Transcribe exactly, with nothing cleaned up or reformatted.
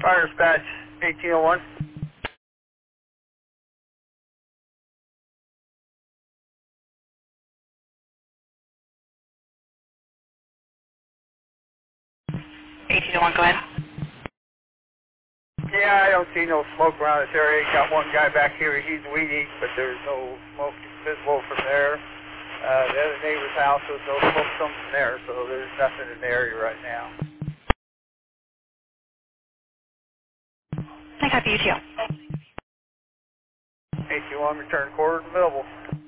Fire dispatch, eighteen oh one. eighteen oh one, go ahead. Yeah, I don't see no smoke around this area. Got one guy back here, he's weeding, but there's no smoke visible from there. Uh, the other neighbor's house, there's no smoke coming from there, so there's nothing in the area right now. I copy you too. eighteen oh one, return quarter available.